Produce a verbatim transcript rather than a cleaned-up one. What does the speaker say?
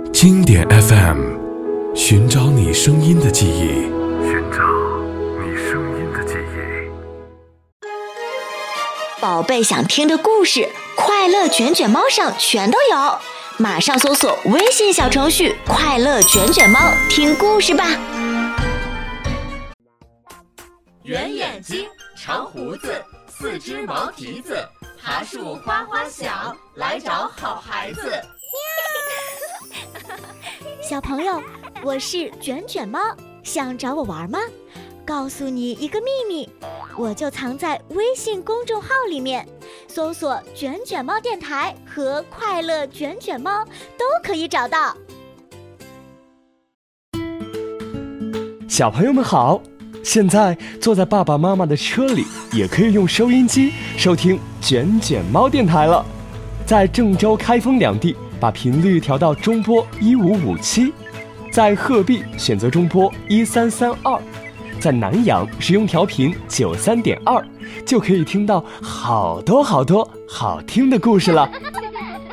经典 F M， 寻找你声音的记忆，寻找你声音的记忆。 宝贝想听的故事，快乐卷卷猫上全都有，马上搜索微信小程序快乐卷卷猫听故事吧。 圆眼睛，长胡子，四只毛蹄子，爬树花花响，来找好孩子。 小朋友，我是卷卷猫，想找我玩吗？告诉你一个秘密，我就藏在微信公众号里面，搜索卷卷猫电台和快乐卷卷猫都可以找到。 小朋友们好，现在坐在爸爸妈妈的车里，也可以用收音机收听卷卷猫电台了。在郑州、开封两地把频率调到中波一五五七，在鹤壁选择中波一三三二，在南阳使用调频九三点二，就可以听到好多好多好听的故事了。